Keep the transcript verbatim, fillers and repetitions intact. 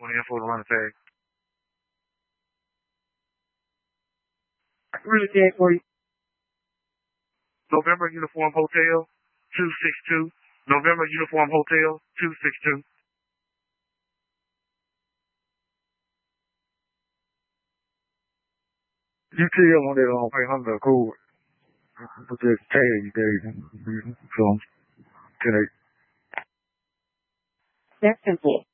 twenty info to run the tag. Run the tag for you. November Uniform Hotel, two six two. November Uniform Hotel, two six two. You tell on that on pay under code. Put that tag you gave him. So, ten eight. That's simple.